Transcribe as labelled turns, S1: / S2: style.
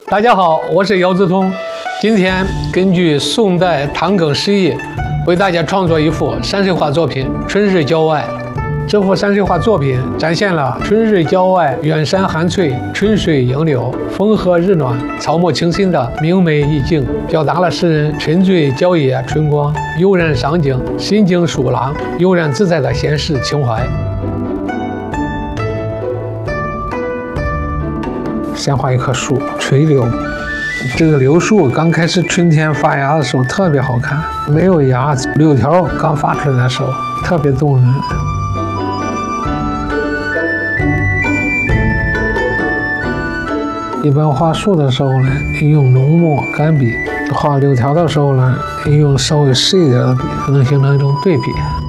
S1: 大家好，我是姚志通。今天根据宋代唐耿诗意，为大家创作一幅山水画作品《春日郊外》。这幅山水画作品展现了春日郊外远山寒翠、春水迎柳、风和日暖、草木清新的明媚意境，表达了诗人沉醉郊野春光、悠然赏景、心静舒朗、悠然自在的闲适情怀。先画一棵树，垂柳。这个柳树刚开始春天发芽的时候特别好看，没有芽，柳条刚发出来的时候特别动人。一般画树的时候呢，用浓墨干笔；画柳条的时候呢，用稍微湿一点的笔，能形成一种对比。